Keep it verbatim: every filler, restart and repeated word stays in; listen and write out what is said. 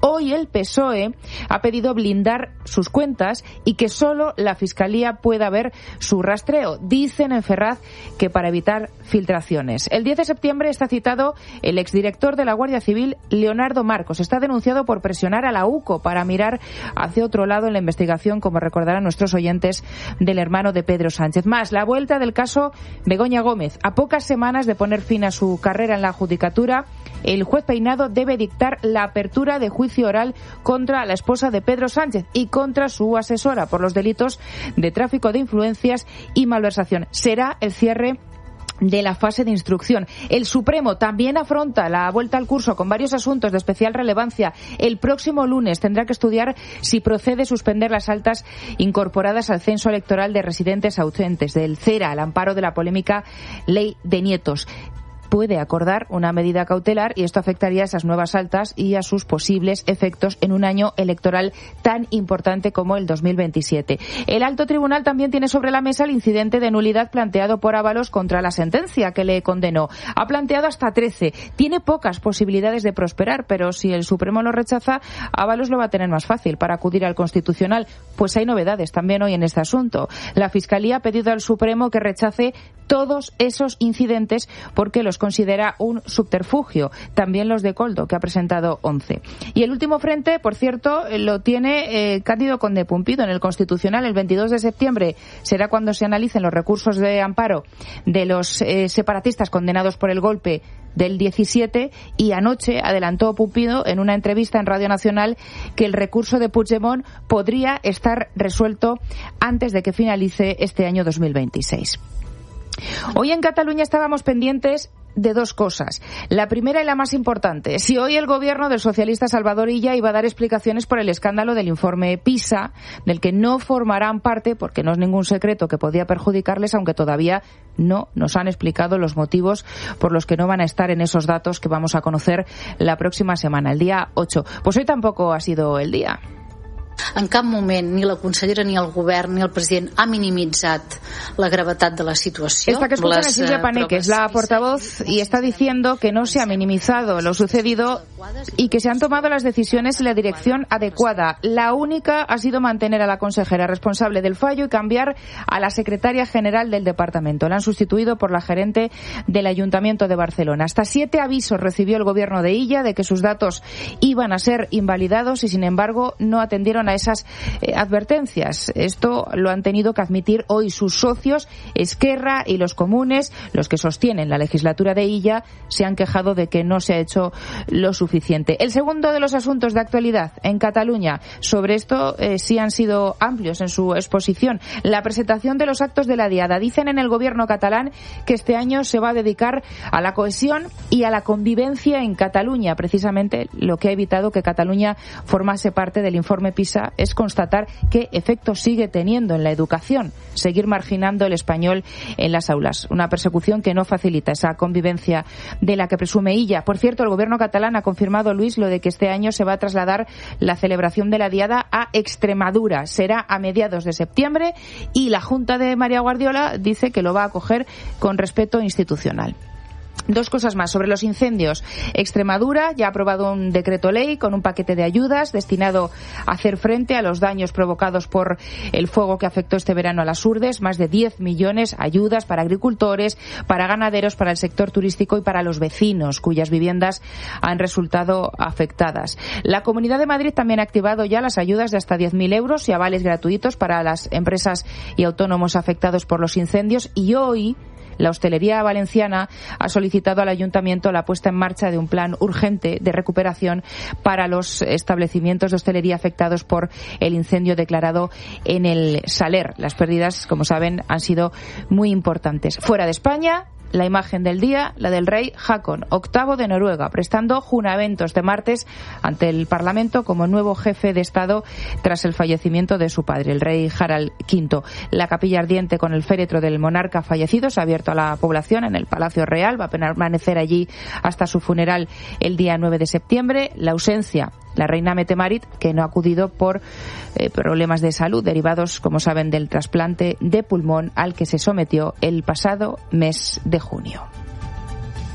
Hoy el P S O E ha pedido blindar sus cuentas y que solo la Fiscalía pueda ver su rastreo. Dicen en Ferraz que para evitar filtraciones. El diez de septiembre está citado el exdirector de la Guardia Civil, Leonardo Marcos. Está denunciado por presionar a la U C O para mirar hacia otro lado en la investigación, como recordarán nuestros oyentes, del hermano de Pedro Sánchez. Más, la vuelta del caso Begoña Gómez. A pocas semanas de poner fin a su carrera en la Judicatura, el juez Peinado debe dictar la apertura de juicio oral contra la esposa de Pedro Sánchez y contra su asesora por los delitos de tráfico de influencias y malversación. Será el cierre de la fase de instrucción. El Supremo también afronta la vuelta al curso con varios asuntos de especial relevancia. El próximo lunes tendrá que estudiar si procede suspender las altas incorporadas al censo electoral de residentes ausentes del CERA, al amparo de la polémica Ley de Nietos. Puede acordar una medida cautelar y esto afectaría a esas nuevas altas y a sus posibles efectos en un año electoral tan importante como el dos mil veintisiete. El alto tribunal también tiene sobre la mesa el incidente de nulidad planteado por Ábalos contra la sentencia que le condenó. Ha planteado hasta trece. Tiene pocas posibilidades de prosperar, pero si el Supremo lo rechaza, Ábalos lo va a tener más fácil para acudir al Constitucional. Pues hay novedades también hoy en este asunto. La Fiscalía ha pedido al Supremo que rechace todos esos incidentes porque los considera un subterfugio. También los de Coldo, que ha presentado once. Y el último frente, por cierto, lo tiene eh, Cándido Conde Pumpido en el Constitucional. El veintidós de septiembre será cuando se analicen los recursos de amparo de los eh, separatistas condenados por el golpe del diecisiete, y anoche adelantó Pumpido en una entrevista en Radio Nacional que el recurso de Puigdemont podría estar resuelto antes de que finalice este año dos mil veintiséis. Hoy en Cataluña estábamos pendientes de dos cosas. La primera y la más importante. Si hoy el gobierno del socialista Salvador Illa iba a dar explicaciones por el escándalo del informe PISA, del que no formarán parte, porque no es ningún secreto que podía perjudicarles, aunque todavía no nos han explicado los motivos por los que no van a estar en esos datos que vamos a conocer la próxima semana, el día ocho. Pues hoy tampoco ha sido el día. En cap moment ni la consellera, ni el govern, ni el president ha minimitzat la gravetat de la situació. Esta que escuchan es Silvia Paneque, la portavoz, y está diciendo que no se ha minimizado lo sucedido y que se han tomado las decisiones en la dirección adecuada. La única ha sido mantener a la consejera responsable del fallo y cambiar a la secretaria general del departamento. La han sustituido por la gerente del Ayuntamiento de Barcelona. Hasta siete avisos recibió el gobierno de Illa de que sus datos iban a ser invalidados y, sin embargo, no atendieron a esas eh, advertencias. Esto lo han tenido que admitir hoy sus socios. Esquerra y los comunes, los que sostienen la legislatura de Illa, se han quejado de que no se ha hecho lo suficiente. El segundo de los asuntos de actualidad en Cataluña, sobre esto eh, sí han sido amplios en su exposición, la presentación de los actos de la Diada. Dicen en el gobierno catalán que este año se va a dedicar a la cohesión y a la convivencia en Cataluña. Precisamente lo que ha evitado que Cataluña formase parte del informe PISA es constatar qué efecto sigue teniendo en la educación, seguir marginando el español en las aulas. Una persecución que no facilita esa convivencia de la que presume Illa. Por cierto, el gobierno catalán ha confirmado, Luis, lo de que este año se va a trasladar la celebración de la Diada a Extremadura. Será a mediados de septiembre y la Junta de María Guardiola dice que lo va a acoger con respeto institucional. Dos cosas más sobre los incendios. Extremadura ya ha aprobado un decreto ley con un paquete de ayudas destinado a hacer frente a los daños provocados por el fuego que afectó este verano a las Urdes. Más de diez millones ayudas para agricultores, para ganaderos, para el sector turístico y para los vecinos cuyas viviendas han resultado afectadas. La Comunidad de Madrid también ha activado ya las ayudas de hasta diez mil euros y avales gratuitos para las empresas y autónomos afectados por los incendios. Y hoy la hostelería valenciana ha solicitado al ayuntamiento la puesta en marcha de un plan urgente de recuperación para los establecimientos de hostelería afectados por el incendio declarado en el Saler. Las pérdidas, como saben, han sido muy importantes. Fuera de España, la imagen del día, la del rey Haakon, octavo de Noruega, prestando juramento este martes ante el Parlamento como nuevo jefe de Estado tras el fallecimiento de su padre, el rey Harald quinto. La capilla ardiente con el féretro del monarca fallecido se ha abierto a la población en el Palacio Real. Va a permanecer allí hasta su funeral el día nueve de septiembre. La ausencia, la reina Mette-Marit, que no ha acudido por eh, problemas de salud derivados, como saben, del trasplante de pulmón al que se sometió el pasado mes de junio.